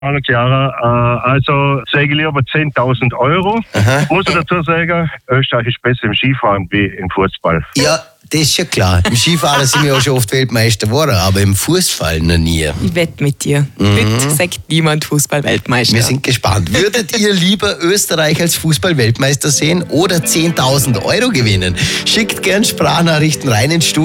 Hallo Chiara, also sage ich lieber 10.000 Euro. Aha. Muss ich dazu sagen, Österreich ist besser im Skifahren wie im Fußball. Ja, das ist schon klar. Im Skifahren sind wir ja schon oft Weltmeister geworden, aber im Fußball noch nie. Ich wette mit dir. Bitte sagt niemand Fußball-Weltmeister. Wir sind gespannt. Würdet ihr lieber Österreich als Fußball-Weltmeister sehen oder 10.000 Euro gewinnen? Schickt gern Sprachnachrichten rein ins Studio.